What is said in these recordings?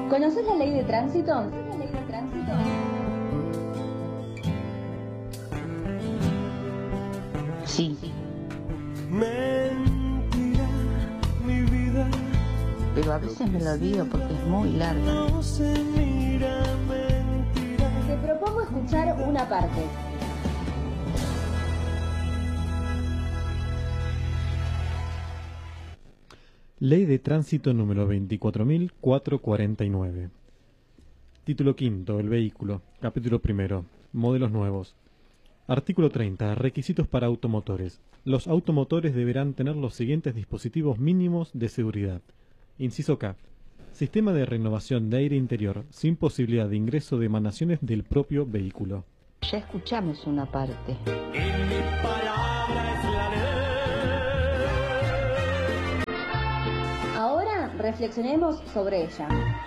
¿Conoces la ley de tránsito? ¿Conoces la ley de tránsito? Sí. Mentira, mi vida. Pero a veces me lo olvido porque es muy larga. No se mira mentira. Te propongo escuchar una parte. Ley de Tránsito número 24.449. Título quinto, el vehículo. Capítulo primero, modelos nuevos. Artículo 30. Requisitos para automotores. Los automotores deberán tener los siguientes dispositivos mínimos de seguridad. Inciso K. Sistema de renovación de aire interior, sin posibilidad de ingreso de emanaciones del propio vehículo. Ya escuchamos una parte. Y mi palabra es la ley. Ahora reflexionemos sobre ella.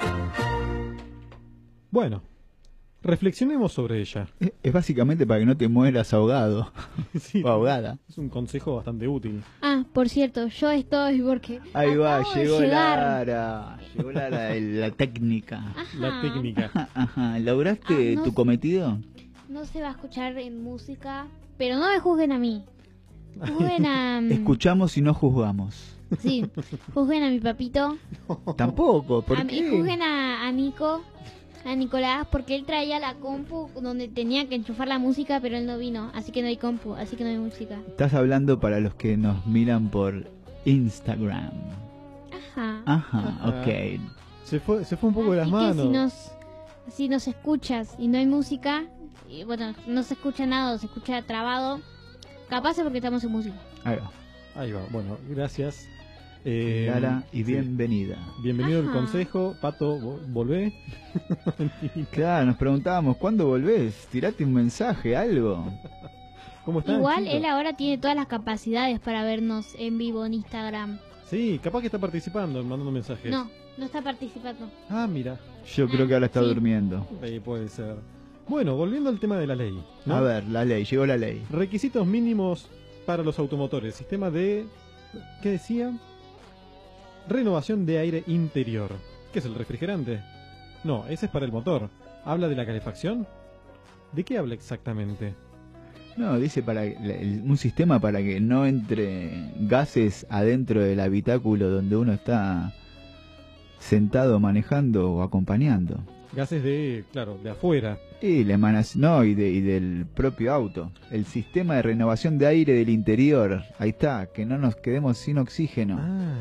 Bueno, reflexionemos sobre ella. Es básicamente para que no te mueras ahogado Sí, o ahogada. es un consejo bastante útil. Ah, por cierto, yo estoy porque Ahí va, acabo de llegó llegar. Lara. Llegó Lara, la técnica. Ajá. La técnica. Ajá, ¿lograste Ah, no tu sé. cometido? No se va a escuchar en música, pero no me juzguen a mí. Juzguen a... Escuchamos y no juzgamos. Sí, juzguen a mi papito. Tampoco, ¿por Y qué? juzguen a Nico, a Nicolás, porque él traía la compu donde tenía que enchufar la música, pero él no vino. Así que no hay compu, así que no hay música. Estás hablando para los que nos miran por Instagram. Ajá. Ajá, ok. Se fue un poco de las Así que manos. si nos escuchas y no hay música, y bueno, no se escucha nada o se escucha trabado, capaz es porque estamos en música. Ahí va. Ahí va, bueno, gracias. Lara, y sí. bienvenida. Bienvenido al Ajá. consejo. Pato, volvé. Claro, nos preguntábamos, ¿cuándo volvés? Tirate un mensaje, algo. ¿Cómo están, Igual chicos? él ahora tiene todas las capacidades para vernos en vivo en Instagram. Sí, capaz que está participando, mandando mensajes. No, no está participando. Ah, mira, Yo creo que ahora está Sí. durmiendo. puede ser. Bueno, volviendo al tema de la ley, ¿no? A ver, la ley, llegó la ley. Requisitos mínimos para los automotores. Sistema de... ¿Qué decía? Renovación de aire interior. ¿Qué es el refrigerante? No, ese es para el motor. ¿Habla de la calefacción? ¿De qué habla exactamente? No, dice para un sistema para que no entre gases adentro del habitáculo donde uno está sentado manejando o acompañando. Gases de, claro, de afuera. Y la emanación, no, y del propio auto. El sistema de renovación de aire del interior. Ahí está, que no nos quedemos sin oxígeno. Ah,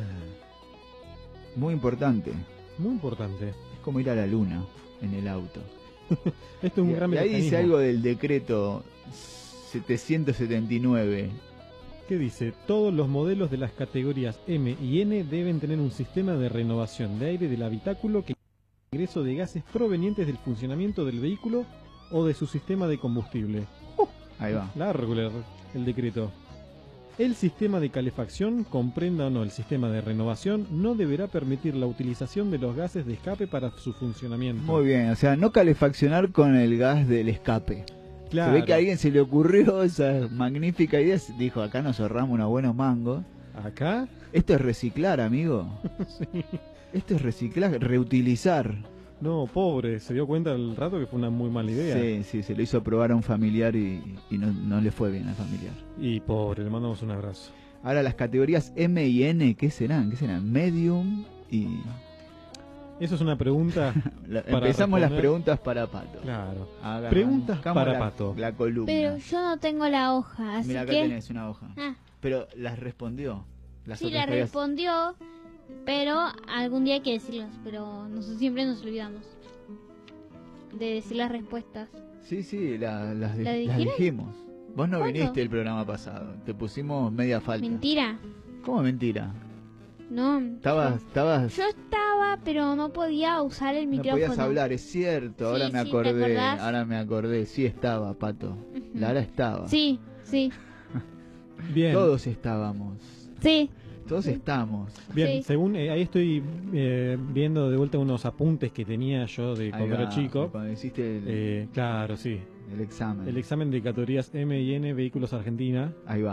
Muy importante. muy importante. Es como ir a la luna en el auto. Esto es un gran Y ahí dice mecanismo. algo del decreto 779. ¿Qué dice? Todos los modelos de las categorías M y N deben tener un sistema de renovación de aire del habitáculo que ingreso de gases provenientes del funcionamiento del vehículo o de su sistema de combustible. Ahí va. Largo el decreto. El sistema de calefacción, comprenda o no el sistema de renovación, no deberá permitir la utilización de los gases de escape para su funcionamiento. Muy bien, o sea, no calefaccionar con el gas del escape. Claro. Se ve que a alguien se le ocurrió esa magnífica idea. Dijo, acá nos ahorramos unos buenos mangos. Acá, Esto es reciclar, amigo. Esto es reciclar, reutilizar. no, pobre, se dio cuenta al rato que fue una muy mala idea. Sí, sí, se lo hizo probar a un familiar y no le fue bien al familiar. Y pobre, le mandamos un abrazo. Ahora las categorías M y N, ¿qué serán? ¿Qué serán? Medium y... Eso es una pregunta. Para Empezamos las responder. preguntas para Pato. Claro. Agarramos Preguntas para la, Pato. la columna. Pero yo no tengo la hoja, así Mira, acá que... tenés una hoja. Ah, Pero las respondió. Las sí, otras la que habías- respondió, pero algún día hay que decirlas, pero siempre nos olvidamos de decir las respuestas. Sí, sí, las ¿La dijeron? dijimos. Vos no ¿Cuándo? viniste el programa pasado. Te pusimos media falta. Mentira, ¿Cómo mentira? no. Estabas... Yo estaba, pero no podía usar el No micrófono. podías hablar, es cierto. Ahora Sí, me sí, ¿te acordé. acordás? Ahora me acordé. Sí estaba, Pato. Ujú. Lara estaba. Sí, sí, Bien. Todos estábamos. sí. Todos estamos. Bien, Sí. según ahí estoy viendo de vuelta unos apuntes que tenía yo de Ahí cuando era va, chico. Cuando hiciste Claro, sí. el examen. El examen de categorías M y N, vehículos Argentina. Ahí va.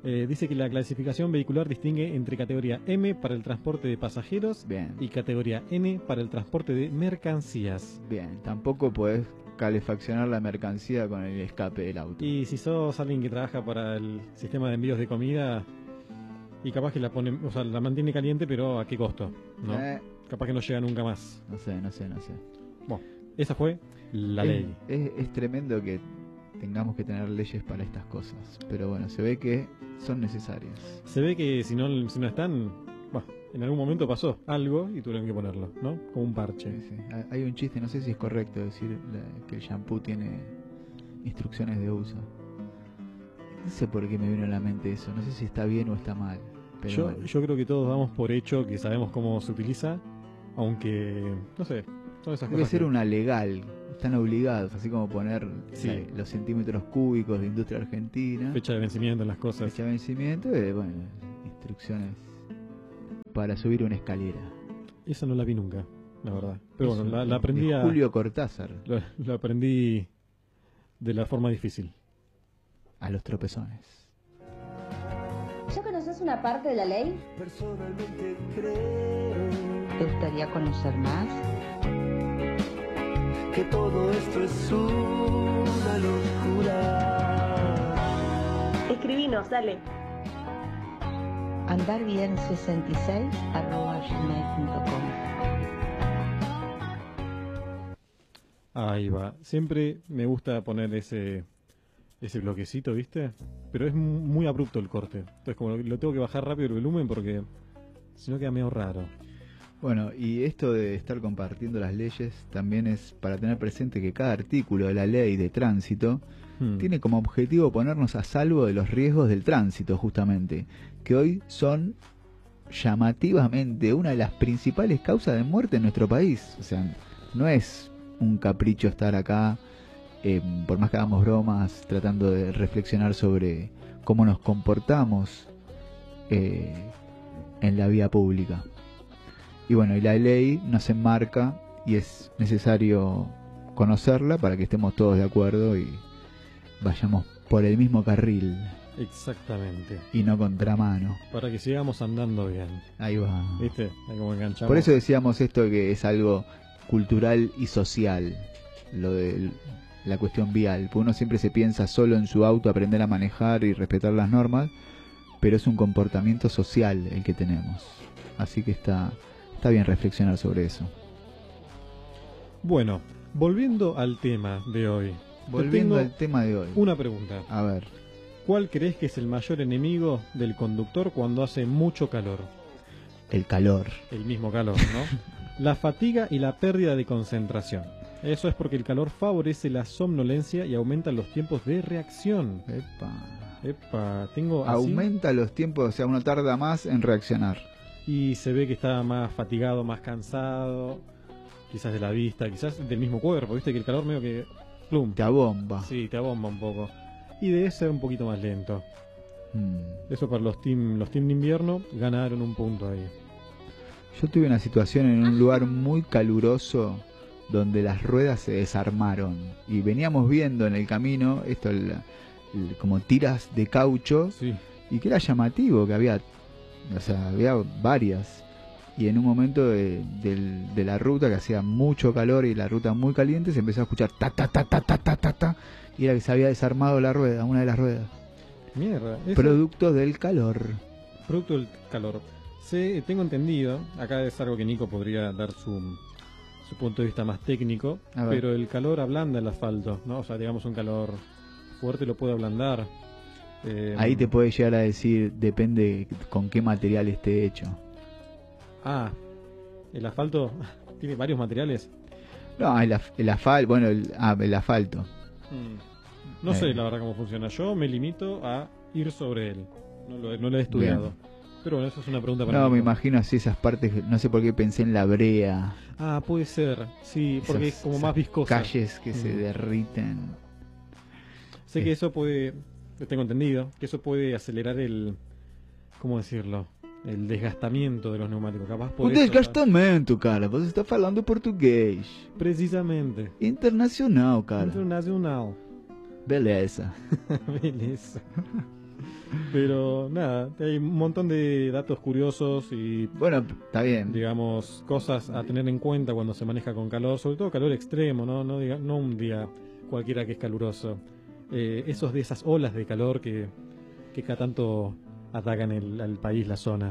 Dice que la clasificación vehicular distingue entre categoría M para el transporte de pasajeros Bien, y categoría N para el transporte de mercancías. bien. Tampoco podés calefaccionar la mercancía con el escape del auto. Y si sos alguien que trabaja para el sistema de envíos de comida y capaz que la pone, o sea, la mantiene caliente, pero ¿a qué costo? ¿No? Capaz que no llega nunca más. No sé. Bueno, esa fue la ley. Es tremendo que tengamos que tener leyes para estas cosas, pero bueno, se ve que son necesarias. Se ve que si no están, bueno, en algún momento pasó algo y tuvieron que ponerlo, ¿no? Como un parche. Sí. Hay un chiste, no sé si es correcto decir que el shampoo tiene instrucciones de uso. No sé por qué me vino a la mente eso, no sé si está bien o está mal. Pero bueno. Yo creo que todos damos por hecho que sabemos cómo se utiliza, aunque, no sé, son esas Debe cosas. ser una legal, están obligados, así como poner Sí. los centímetros cúbicos de industria argentina, Fecha de vencimiento en las cosas. fecha de vencimiento, bueno, instrucciones para subir una escalera. Esa no la vi nunca, la verdad. Pero Eso, bueno, la aprendí de Julio Cortázar, lo aprendí de la forma difícil. a los tropezones. ¿Ya conoces una parte de la ley? Personalmente creo ¿Te gustaría conocer más? que todo esto es una locura. Escribinos, dale. Andarbién66@gmail.com. Ahí va. Siempre me gusta poner ese bloquecito, ¿viste? Pero es muy abrupto el corte. Entonces como lo tengo que bajar rápido el volumen porque si no queda medio raro. Bueno, y esto de estar compartiendo las leyes también es para tener presente que cada artículo de la ley de tránsito tiene como objetivo ponernos a salvo de los riesgos del tránsito, justamente, que hoy son llamativamente una de las principales causas de muerte en nuestro país. O sea, no es un capricho estar acá, por más que hagamos bromas, tratando de reflexionar sobre cómo nos comportamos en la vía pública. Y bueno, y la ley nos enmarca y es necesario conocerla para que estemos todos de acuerdo y vayamos por el mismo carril Exactamente. y no contramano. Para que sigamos andando bien. Ahí va. ¿Viste? Ahí como enganchamos. Por eso decíamos esto que es algo cultural y social, lo de la cuestión vial. Porque uno siempre se piensa solo en su auto, aprender a manejar y respetar las normas, pero es un comportamiento social el que tenemos. Así que está bien reflexionar sobre eso. Bueno, volviendo al tema de hoy. Volviendo Te al tengo tema de hoy. una pregunta. A ver, ¿Cuál crees que es el mayor enemigo del conductor cuando hace mucho calor? el calor. El mismo calor, ¿no? La fatiga y la pérdida de concentración. Eso es porque el calor favorece la somnolencia y aumenta los tiempos de reacción. Epa, tengo así. Aumenta los tiempos, o sea, uno tarda más en reaccionar. Y se ve que está más fatigado, más cansado, quizás de la vista, quizás del mismo cuerpo, viste que el calor medio que... plum. Te abomba. Sí, te abomba un poco. Y debe ser un poquito más lento. Eso para los team de invierno ganaron un punto ahí. Yo tuve una situación en un lugar muy caluroso donde las ruedas se desarmaron y veníamos viendo en el camino esto como tiras de caucho Sí. y que era llamativo que había, o sea, había varias, y en un momento de la ruta que hacía mucho calor y la ruta muy caliente se empezó a escuchar ta ta ta ta ta ta ta ta, y era que se había desarmado la rueda, una de las ruedas, Mierda. Eso, producto del calor. producto del calor. Tengo entendido, acá es algo que Nico podría dar su punto de vista más técnico, A ver. pero el calor ablanda el asfalto, ¿no? O sea, digamos un calor fuerte lo puede ablandar. Ahí te puede llegar a decir, depende con qué material esté hecho. Ah, el asfalto tiene varios materiales. No, el asfalto, bueno, el asfalto. No sé la verdad cómo funciona. Yo me limito a ir sobre él. No lo he estudiado. Bien. Pero bueno, eso es una pregunta para No, Nico. me imagino así esas partes, no sé por qué pensé en la brea. Ah, puede ser. Sí, porque Esas- es como más viscosa. Calles que se Mm. derriten. Sé que eso puede, tengo entendido, que eso puede acelerar ¿cómo decirlo? El desgastamiento de los neumáticos. Capaz por Un eso, desgastamento, cara. Você está falando português. precisamente. Internacional, cara. Internacional. Beleza. Beleza. Pero nada, hay un montón de datos curiosos y, Bueno, está bien. digamos, cosas a tener en cuenta cuando se maneja con calor, sobre todo calor extremo, no un día cualquiera que es caluroso. Esos de esas olas de calor que cada tanto atacan al país, la zona.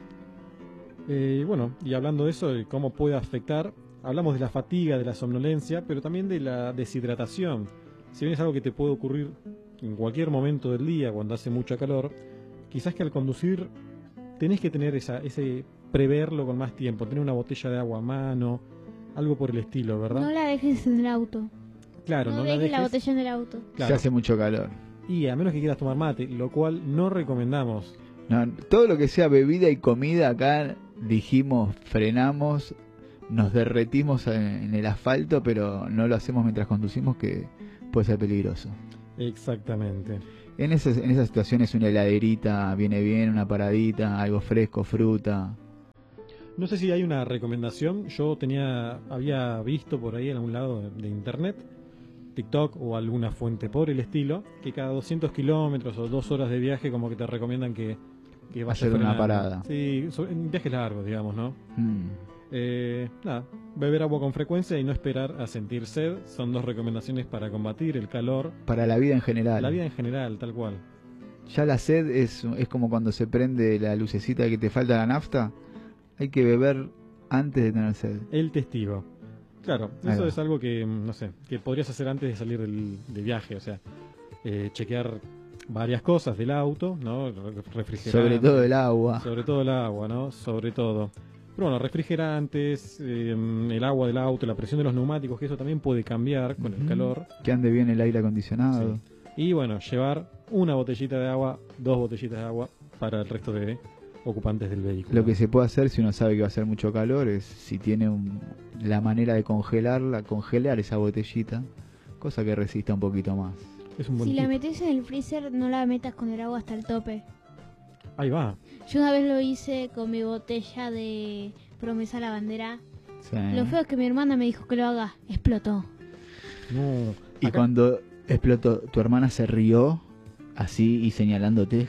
Bueno, y hablando de eso, de cómo puede afectar, hablamos de la fatiga, de la somnolencia, pero también de la deshidratación. Si bien es algo que te puede ocurrir en cualquier momento del día cuando hace mucha calor, quizás que al conducir tenés que tener ese preverlo con más tiempo, tener una botella de agua a mano, algo por el estilo, ¿verdad? No la dejes en el auto. Claro, No no la dejes la dejes. botella en el auto. Claro. Se hace mucho calor. Y a menos que quieras tomar mate, lo cual no recomendamos. No, todo lo que sea bebida y comida acá dijimos, frenamos, nos derretimos en el asfalto, pero no lo hacemos mientras conducimos, que puede ser peligroso. Exactamente. En esas situaciones una heladerita viene bien, una paradita, algo fresco, fruta. No sé si hay una recomendación. Yo había visto por ahí en algún lado de internet, TikTok o alguna fuente por el estilo, que cada 200 kilómetros o 2 horas de viaje como que te recomiendan que vayas Hacer una frenando. parada. Sí, en viajes largos, digamos, ¿no? Mm. Nada, beber agua con frecuencia y no esperar a sentir sed son 2 recomendaciones para combatir el calor. Para la vida en general. La vida en general, tal cual. Ya la sed es como cuando se prende la lucecita que te falta la nafta. Hay que beber antes de tener sed. El testigo. Claro, Ahí eso va. es algo que, no sé, que podrías hacer antes de salir de viaje. O sea, chequear varias cosas del auto, ¿no? Refrigerante. Sobre todo el agua. Sobre todo el agua, ¿no? Sobre todo. Pero bueno, refrigerantes, el agua del auto, la presión de los neumáticos, que eso también puede cambiar con el calor. Que ande bien el aire acondicionado. Sí. Y bueno, llevar una botellita de agua, 2 botellitas de agua para el resto de ocupantes del vehículo. Lo que se puede hacer si uno sabe que va a hacer mucho calor es, si tiene la manera de congelarla, congelar esa botellita, cosa que resista un poquito más. Es un buen Si la tip. metes en el freezer, no la metas con el agua hasta el tope. Ahí va. Yo una vez lo hice con mi botella de Promesa la Bandera. Sí. Lo feo es que mi hermana me dijo que lo haga. Explotó. No. Y Acá- cuando explotó, tu hermana se rió así y señalándote.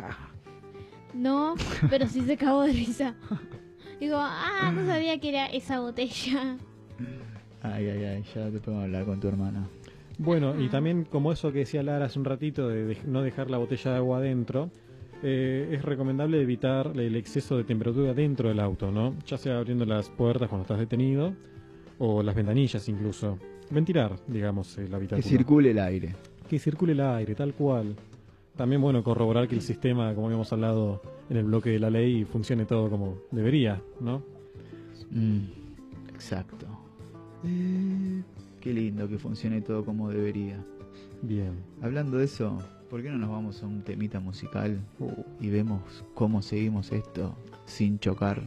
No, pero sí se cagó de risa. Digo, no sabía que era esa botella. Ay, ya te puedo hablar con tu hermana. Bueno, y también como eso que decía Lara hace un ratito de no dejar la botella de agua adentro, es recomendable evitar el exceso de temperatura dentro del auto, ¿no? Ya sea abriendo las puertas cuando estás detenido o las ventanillas incluso. Ventilar, digamos, el habitáculo. Que circule el aire. Que circule el aire, tal cual. También, bueno, corroborar que el sistema, como habíamos hablado en el bloque de la ley, funcione todo como debería, ¿no? Exacto. Qué lindo que funcione todo como debería. Bien. Hablando de eso, ¿por qué no nos vamos a un temita musical y vemos cómo seguimos esto sin chocar?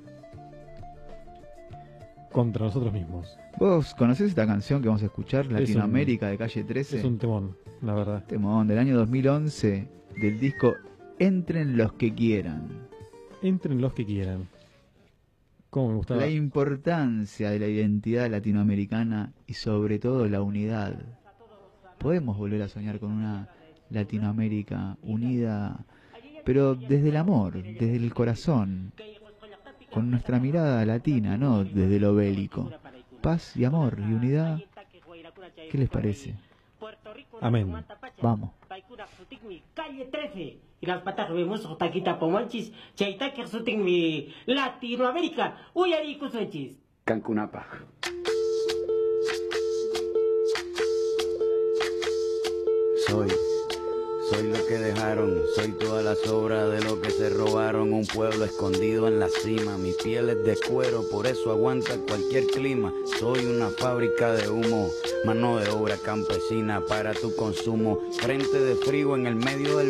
Contra nosotros mismos. ¿Vos conocés esta canción que vamos a escuchar? Latinoamérica, de Calle 13. Es un temón, la verdad. Temón del año 2011, del disco Entren los que quieran. Entren los que quieran. Cómo me gustaba. La importancia de la identidad latinoamericana y sobre todo la unidad. Podemos volver a soñar con una Latinoamérica unida, pero desde el amor, desde el corazón, con nuestra mirada latina, no desde lo bélico. Paz y amor y unidad. ¿Qué les parece? Amén. Vamos. Calle 13. Y las patas vemos taquita pomanchis, chaita que sutin mi Latinoamérica. Uyari kusanchis. Cancunapa. Soy lo que dejaron, soy toda la sobra de lo que se robaron. Un pueblo escondido en la cima, mi piel es de cuero, por eso aguanta cualquier clima. Soy una fábrica de humo, mano de obra campesina para tu consumo. Frente de frío en el medio del